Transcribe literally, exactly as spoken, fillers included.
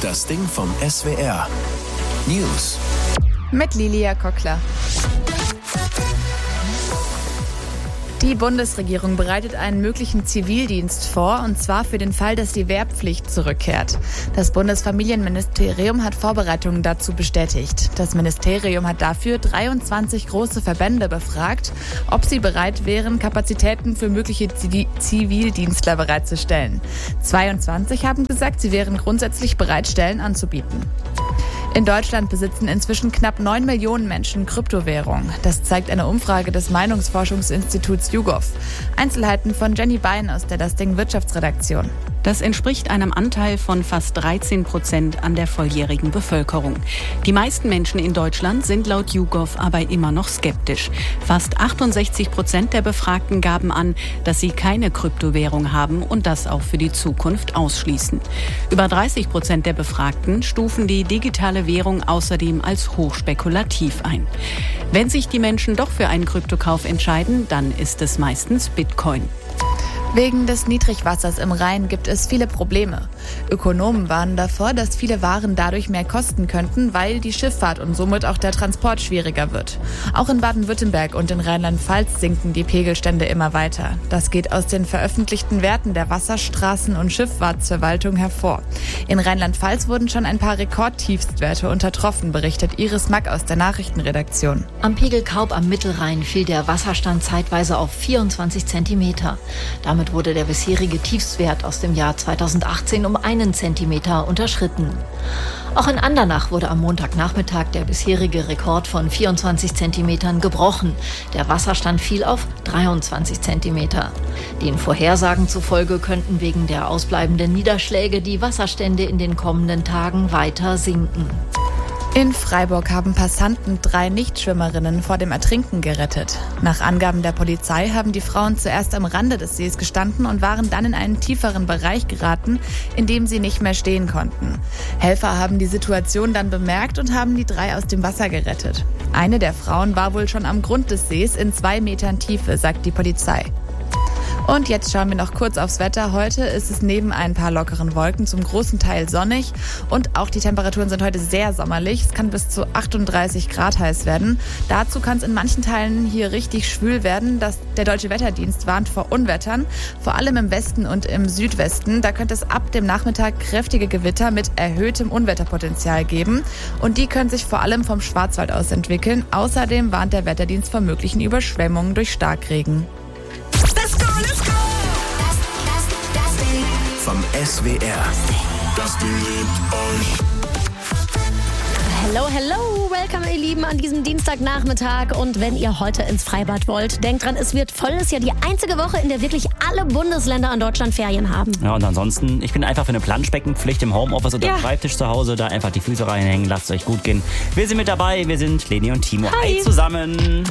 Das Ding vom S W R. News. Mit Lilia Kockler. Die Bundesregierung bereitet einen möglichen Zivildienst vor, und zwar für den Fall, dass die Wehrpflicht zurückkehrt. Das Bundesfamilienministerium hat Vorbereitungen dazu bestätigt. Das Ministerium hat dafür dreiundzwanzig große Verbände befragt, ob sie bereit wären, Kapazitäten für mögliche Zivildienstler bereitzustellen. zweiundzwanzig haben gesagt, sie wären grundsätzlich bereit, Stellen anzubieten. In Deutschland besitzen inzwischen knapp neun Millionen Menschen Kryptowährung. Das zeigt eine Umfrage des Meinungsforschungsinstituts YouGov. Einzelheiten von Jenny Bein aus der Das Ding Wirtschaftsredaktion. Das entspricht einem Anteil von fast dreizehn Prozent an der volljährigen Bevölkerung. Die meisten Menschen in Deutschland sind laut YouGov aber immer noch skeptisch. Fast achtundsechzig Prozent der Befragten gaben an, dass sie keine Kryptowährung haben und das auch für die Zukunft ausschließen. Über dreißig Prozent der Befragten stufen die digitale Währung außerdem als hochspekulativ ein. Wenn sich die Menschen doch für einen Kryptokauf entscheiden, dann ist es meistens Bitcoin. Wegen des Niedrigwassers im Rhein gibt es viele Probleme. Ökonomen warnen davor, dass viele Waren dadurch mehr kosten könnten, weil die Schifffahrt und somit auch der Transport schwieriger wird. Auch in Baden-Württemberg und in Rheinland-Pfalz sinken die Pegelstände immer weiter. Das geht aus den veröffentlichten Werten der Wasserstraßen- und Schifffahrtsverwaltung hervor. In Rheinland-Pfalz wurden schon ein paar Rekordtiefstwerte untertroffen, berichtet Iris Mack aus der Nachrichtenredaktion. Am Pegelkaub am Mittelrhein fiel der Wasserstand zeitweise auf vierundzwanzig Zentimeter. Damit wurde der bisherige Tiefstwert aus dem Jahr zweitausendachtzehn um einen Zentimeter unterschritten. Auch in Andernach wurde am Montagnachmittag der bisherige Rekord von vierundzwanzig Zentimetern gebrochen. Der Wasserstand fiel auf dreiundzwanzig Zentimeter. Den Vorhersagen zufolge könnten wegen der ausbleibenden Niederschläge die Wasserstände in den kommenden Tagen weiter sinken. In Freiburg haben Passanten drei Nichtschwimmerinnen vor dem Ertrinken gerettet. Nach Angaben der Polizei haben die Frauen zuerst am Rande des Sees gestanden und waren dann in einen tieferen Bereich geraten, in dem sie nicht mehr stehen konnten. Helfer haben die Situation dann bemerkt und haben die drei aus dem Wasser gerettet. Eine der Frauen war wohl schon am Grund des Sees in zwei Metern Tiefe, sagt die Polizei. Und jetzt schauen wir noch kurz aufs Wetter. Heute ist es neben ein paar lockeren Wolken zum großen Teil sonnig und auch die Temperaturen sind heute sehr sommerlich. Es kann bis zu achtunddreißig Grad heiß werden. Dazu kann es in manchen Teilen hier richtig schwül werden. Das, der Deutsche Wetterdienst warnt vor Unwettern, vor allem im Westen und im Südwesten. Da könnte es ab dem Nachmittag kräftige Gewitter mit erhöhtem Unwetterpotenzial geben. Und die können sich vor allem vom Schwarzwald aus entwickeln. Außerdem warnt der Wetterdienst vor möglichen Überschwemmungen durch Starkregen. Let's go, let's go! Vom S W R. Das Ding liebt euch. Hello, hello, welcome ihr Lieben an diesem Dienstagnachmittag, und wenn ihr heute ins Freibad wollt, denkt dran, es wird voll, ist ja die einzige Woche, in der wirklich alle Bundesländer in Deutschland Ferien haben. Ja, und ansonsten, ich bin einfach für eine Planschbeckenpflicht im Homeoffice oder Ja. am Schreibtisch zu Hause, da einfach die Füße reinhängen, lasst es euch gut gehen. Wir sind mit dabei, wir sind Leni und Timo. Hi. Hi zusammen.